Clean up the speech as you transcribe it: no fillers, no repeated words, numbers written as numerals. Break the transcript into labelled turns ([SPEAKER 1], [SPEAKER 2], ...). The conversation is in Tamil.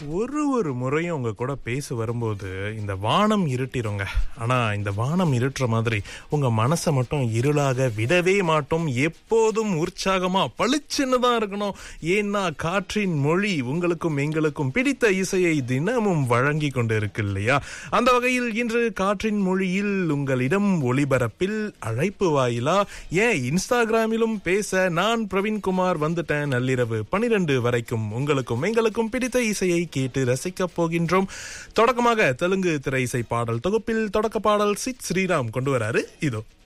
[SPEAKER 1] ஒரு முறையும் உங்க கூட பேச வரும்போது இந்த வானம் இருட்டிருங்க. ஆனா இந்த வானம் இருட்டுற மாதிரி உங்க மனசை மட்டும் இருளாக விடவே மாட்டோம். எப்போதும் உற்சாகமா பளிச்சுன்னு தான் இருக்கணும். ஏன்னா காற்றின் மொழி உங்களுக்கும் எங்களுக்கும் பிடித்த இசையை தினமும் வழங்கி கொண்டு இருக்கு இல்லையா? அந்த வகையில் இன்று காற்றின் மொழியில் உங்களிடம் ஒளிபரப்பில் அழைப்பு வாயிலா ஏன் இன்ஸ்டாகிராமிலும் பேச நான் பிரவீன்குமார் வந்துட்டேன். நள்ளிரவு 12 வரைக்கும் உங்களுக்கும் எங்களுக்கும் பிடித்த இசையை கேட்டு ரசிக்க போகின்றோம். தொடக்கமாக தெலுங்கு திரை இசை பாடல் தொகுப்பில் தொடக்க பாடல் சித் ஸ்ரீராம் கொண்டு வராரு. இதோ